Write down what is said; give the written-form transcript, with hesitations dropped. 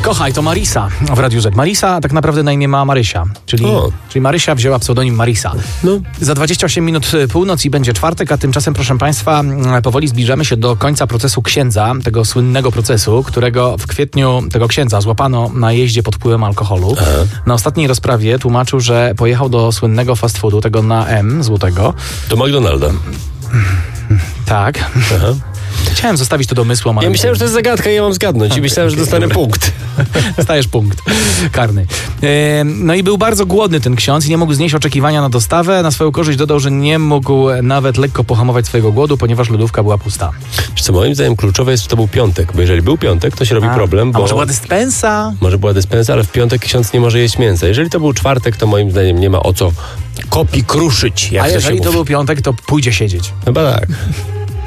Kochaj, to Marisa w Radiu Z. Marisa tak naprawdę na imię ma Marysia, czyli Marysia wzięła pseudonim Marisa. No. Za 28 minut północ i będzie czwartek, a tymczasem, proszę Państwa, powoli zbliżamy się do końca procesu księdza, tego słynnego procesu, którego w kwietniu tego księdza złapano na jeździe pod wpływem alkoholu. Aha. Na ostatniej rozprawie tłumaczył, że pojechał do słynnego fast foodu, tego na M złotego. Do McDonalda. Tak. Aha. Chciałem zostawić to domysłom, ale... Ja myślałem, że to jest zagadka i ja mam zgadnąć. I myślałem, że dostanę punkt. Dostajesz punkt karny. No i był bardzo głodny ten ksiądz i nie mógł znieść oczekiwania na dostawę. Na swoją korzyść dodał, że nie mógł nawet lekko pohamować swojego głodu, ponieważ lodówka była pusta. Wiesz co, moim zdaniem kluczowe jest, że to był piątek, bo jeżeli był piątek, to się robi problem, bo... A może była dyspensa? Może była dyspensa, ale w piątek ksiądz nie może jeść mięsa. Jeżeli to był czwartek, to moim zdaniem nie ma o co kopi kruszyć, jak A to się jeżeli to mówi. był piątek, to pójdzie siedzieć. Chyba tak.